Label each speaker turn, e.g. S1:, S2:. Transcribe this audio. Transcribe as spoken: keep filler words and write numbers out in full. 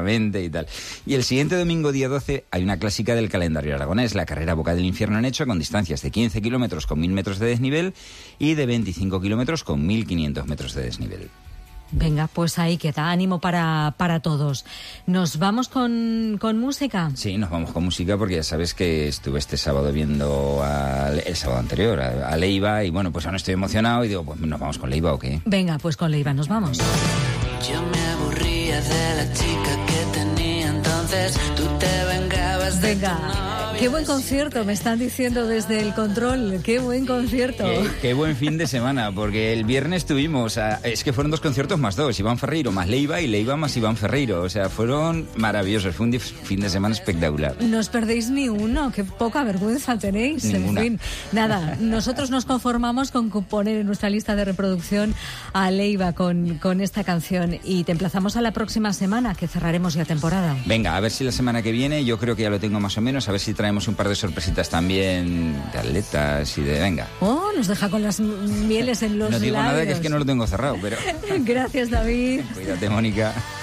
S1: exactamente y tal. Y el siguiente domingo, día doce, hay una clásica del calendario aragonés, la carrera Boca del Infierno en Hecho, con distancias de quince kilómetros con mil metros de desnivel y de veinticinco kilómetros con mil quinientos metros de desnivel.
S2: Venga, pues ahí queda, ánimo para, para todos. ¿Nos vamos con, con música?
S1: Sí, nos vamos con música porque ya sabes que estuve este sábado viendo al, el sábado anterior a, a Leiva y bueno, pues ahora estoy emocionado y digo, pues nos vamos con Leiva o qué.
S2: Venga, pues con Leiva nos vamos.
S3: Yo me aburría de la chica que tenía entonces, tú te vengabas de
S2: Venga.
S3: tu novio.
S2: Qué buen concierto, me están diciendo desde el control. Qué buen concierto.
S1: Qué, qué buen fin de semana, porque el viernes tuvimos, a, es que fueron dos conciertos más dos, Iván Ferreiro más Leiva y Leiva más Iván Ferreiro. O sea, fueron maravillosos, fue un dif- fin de semana espectacular.
S2: No os perdéis ni uno, qué poca vergüenza tenéis.
S1: Ninguna.
S2: En fin, nada, nosotros nos conformamos con poner en nuestra lista de reproducción a Leiva con, con esta canción y te emplazamos a la próxima semana, que cerraremos ya temporada.
S1: Venga, a ver si la semana que viene, yo creo que ya lo tengo más o menos, a ver si traemos un par de sorpresitas también de atletas y de... Venga.
S2: Oh, nos deja con las mieles en los
S1: No digo
S2: labios.
S1: nada, que es que no lo tengo cerrado, pero...
S2: Gracias, David.
S1: Cuídate, Mónica.